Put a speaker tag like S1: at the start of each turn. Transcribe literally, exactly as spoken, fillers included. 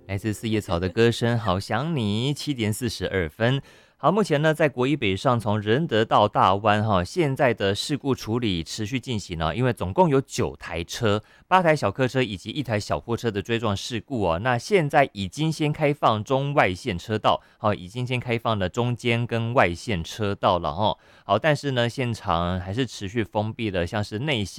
S1: 来自四叶草的歌声，好想你，七点四十二分。好，目前呢，在国一北上从仁德到大湾哈，现在的事故处理持续进行呢，因为总共有九台车、八台小客车以及一台小货车的追撞事故哦。那现在已经先开放中外线车道，好，已经先开放了中间跟外线车道了哈。好，但是呢，现场还是持续封闭的，像是内线。